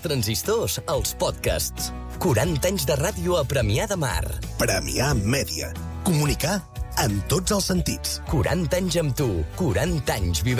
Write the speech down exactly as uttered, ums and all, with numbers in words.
transistors als podcasts. quaranta anys de ràdio a Premià de Mar. Premià Mèdia. Comunicar en tots els sentits. quaranta anys amb tu, quaranta anys vivent